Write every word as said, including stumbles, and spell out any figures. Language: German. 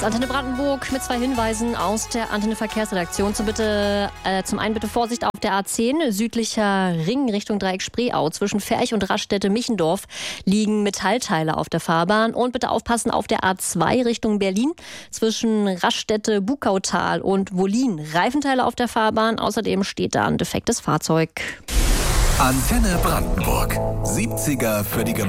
ist Antenne Brandenburg mit zwei Hinweisen aus der Antenne Verkehrsredaktion. Zum, bitte, äh, zum einen bitte Vorsicht auf der A zehn, südlicher Ring Richtung Dreieck Spreeau. Zwischen Ferch und Raststätte-Michendorf liegen Metallteile auf der Fahrbahn. Und bitte aufpassen auf der A zwei Richtung Berlin. Zwischen Raststätte-Bukautal und Wollin Reifenteile auf der Fahrbahn. Außerdem steht da ein defektes Fahrzeug. Antenne Brandenburg. siebziger für die Gemeinde.